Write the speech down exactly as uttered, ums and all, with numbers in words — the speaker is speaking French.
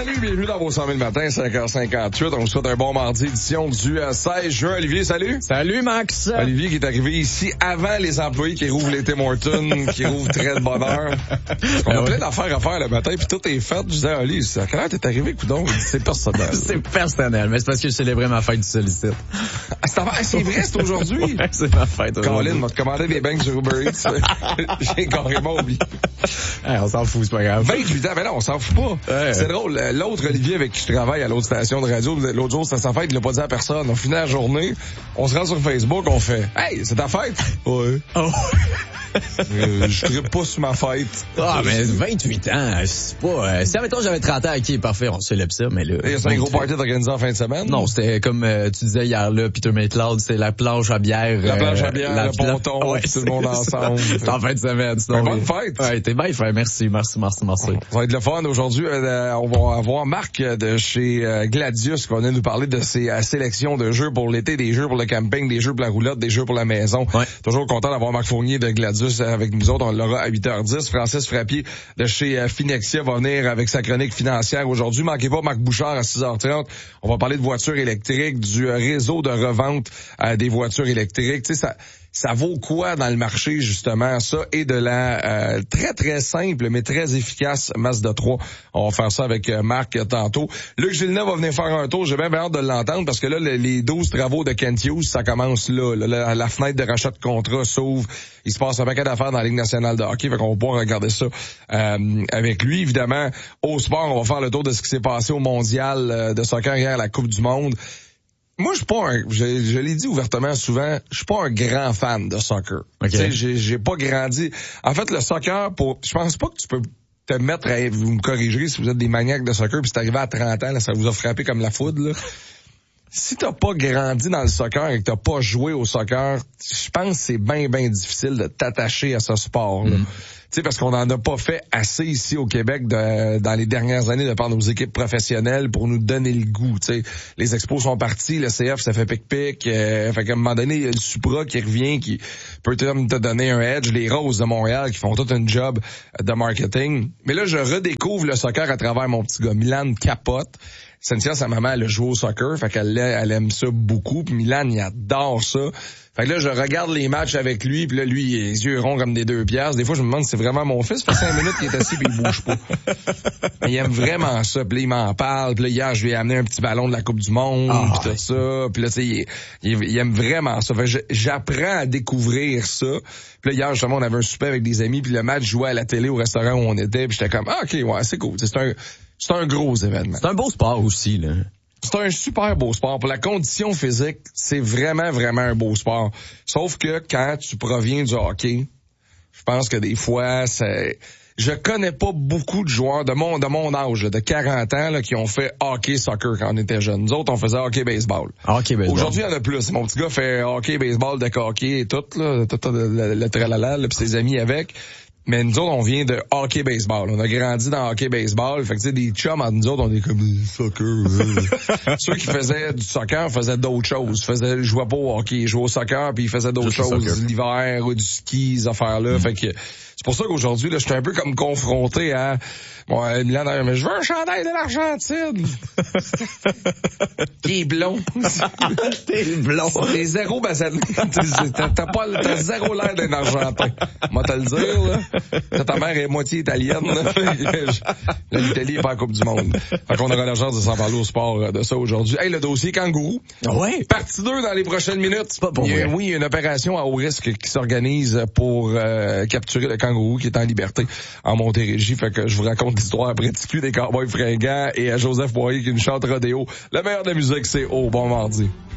Salut, bienvenue dans vos cent mille matins, cinq heures cinquante-huit. On vous souhaite un bon mardi, édition du euh, seize juin. Olivier, salut. Salut, Max. Olivier qui est arrivé ici avant les employés qui rouvrent les Tim Hortons, qui rouvrent très de bonne heure. On a plein d'affaires à faire le matin, puis tout est fait. Je disais, Oli, à quelle heure t'es arrivé, coudonc? C'est personnel. C'est personnel, mais c'est parce que je célébrais ma fête du Solicite. Ah, c'est, ah, c'est vrai, c'est aujourd'hui? Ouais, c'est ma fête aujourd'hui. Colin m'a commandé des bangs sur Uber Eats. J'ai carrément oublié. Hey, on s'en fout, c'est pas grave. vingt-huit ans, mais non, on s'en fout pas. Ouais. C'est drôle. L'autre Olivier avec qui je travaille à l'autre station de radio, l'autre jour, c'était sa fête, il l'a pas dit à personne. On finit la journée, on se rend sur Facebook, on fait « Hey, c'est ta fête? » Ouais. Oh. euh, je trippe pas sur ma fête. Ah, mais vingt-huit ans, c'est pas... Euh, si, admettons, j'avais trente ans, ok, parfait, on célèbre ça, mais là... Et c'est un gros party organisé en fin de semaine? Non, c'était comme euh, tu disais hier, là, Peter McLeod, c'est la planche à bière. La planche à bière, euh, le ponton, ouais, tout le monde ensemble. C'est en fin de semaine. C'est une bonne fête. Ouais, t'es bien fait, merci, merci, merci, merci. Ça va être le fun. Aujourd'hui, euh, on va avoir Marc de chez euh, Gladius qui va venir nous parler de ses euh, sélections de jeux pour l'été, des jeux pour le camping, des jeux pour la roulotte, des jeux pour la maison. Ouais. Toujours content d'avoir Marc Fournier de Gladius avec nous autres. On l'aura à huit heures dix. Francis Frappier de chez euh, Finexia va venir avec sa chronique financière aujourd'hui. Manquez pas Marc Bouchard à six heures trente. On va parler de voitures électriques, du euh, réseau de revente euh, des voitures électriques. Tu sais, ça... Ça vaut quoi dans le marché, justement, ça, et de la euh, très, très simple, mais très efficace Mazda trois. On va faire ça avec euh, Marc euh, tantôt. Luc Gilna va venir faire un tour. J'ai bien hâte de l'entendre parce que là, le, les douze travaux de Kent Hughes, ça commence là. là la, la fenêtre de rachat de contrat s'ouvre. Il se passe un paquet d'affaires dans la Ligue nationale de hockey. Fait qu'on va pouvoir regarder ça euh, avec lui. Évidemment, au sport, on va faire le tour de ce qui s'est passé au mondial euh, de soccer hier à la Coupe du monde. Moi, je suis pas un, je, je l'ai dit ouvertement souvent, je suis pas un grand fan de soccer. Okay. Tu sais, j'ai, j'ai pas grandi. En fait, le soccer, pour, je pense pas que tu peux te mettre à, vous me corrigerez si vous êtes des maniaques de soccer puis c'est arrivé à trente ans, là, ça vous a frappé comme la foudre, là. Si t'as pas grandi dans le soccer et que t'as pas joué au soccer, je pense que c'est bien, bien difficile de t'attacher à ce sport-là. Mm. Tu sais, parce qu'on en a pas fait assez ici au Québec de, dans les dernières années de par nos équipes professionnelles pour nous donner le goût. Tu sais, les expos sont partis, le C F ça fait pic-pic. Euh, fait qu'à un moment donné, il y a le Supra qui revient, qui peut te, te donner un edge. Les Roses de Montréal qui font tout un job de marketing. Mais là, je redécouvre le soccer à travers mon petit gars. Milan capote. Cynthia, sa maman, elle a joué au soccer, fait qu'elle elle aime ça beaucoup. Puis Milan, il adore ça. Fait que là, je regarde les matchs avec lui, puis là, lui, il a les yeux ronds comme des deux piastres. Des fois, je me demande si c'est vraiment mon fils. Ça fait cinq minutes qu'il est assis, puis il bouge pas. Mais il aime vraiment ça. Puis là, il m'en parle. Puis là, hier, je lui ai amené un petit ballon de la Coupe du Monde, oh, puis tout ça. Puis là, tu sais, il, il, il aime vraiment ça. Fait que je, j'apprends à découvrir ça. Puis là, hier, justement, on avait un souper avec des amis, puis le match jouait à la télé au restaurant où on était. Puis j'étais comme, ah, OK, ouais, c'est cool. C'est un... C'est un gros événement. C'est un beau sport aussi, là. C'est un super beau sport. Pour la condition physique, c'est vraiment, vraiment un beau sport. Sauf que quand tu proviens du hockey, je pense que des fois, c'est... Je connais pas beaucoup de joueurs de mon, de mon âge, là, de quarante ans, là, qui ont fait hockey, soccer quand on était jeunes. Nous autres, on faisait hockey, baseball. Hockey, baseball. Aujourd'hui, il y en a plus. Mon petit gars fait hockey, baseball, deck hockey et tout, là, tout, tout le, le tralala, là, pis ses amis avec. Mais nous autres, on vient de hockey baseball. On a grandi dans hockey baseball. Fait que tu sais, des chums entre nous autres, on est comme soccer. Euh. Ceux qui faisaient du soccer faisaient d'autres choses. Faisaient, jouaient pas au hockey, ils jouaient au soccer, puis ils faisaient d'autres Juste choses l'hiver ou du ski, ces affaires-là. Mm. Fait que c'est pour ça qu'aujourd'hui, là, je suis un peu comme confronté à bon, Milan, mais je veux un chandail de l'Argentine. Qui est blond. T'es blond. T'es zéro, ben ça, t'as, t'as pas, t'as zéro l'air d'un Argentin. Moi, te le dire, là. Ta mère est moitié italienne, là. L'Italie est pas en Coupe du Monde. Fait qu'on aura la chance de s'en parler au sport de ça aujourd'hui. Hey, le dossier kangourou. Ouais. Partie deux dans les prochaines minutes. C'est pas pour il y a, vrai. Oui, il y a une opération à haut risque qui s'organise pour euh, capturer le kangourou qui est en liberté en Montérégie. Fait que je vous raconte l'histoire après T Q des Cowboys fringants et à Joseph Boyer qui nous chante rodéo. Le meilleur de la musique, c'est Au Bon Mardi.